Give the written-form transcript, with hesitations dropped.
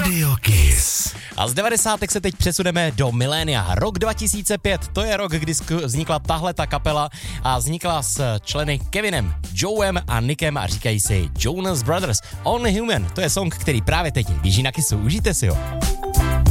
Radio Kiss. A z 90. se teď přesuneme do milénia. Rok 2005, to je rok, kdy vznikla tahleta kapela a vznikla s členy Kevinem, Joem a Nickem a říkají si Jonas Brothers. Only Human, to je song, který právě teď běží na Kissu. Užijte si ho.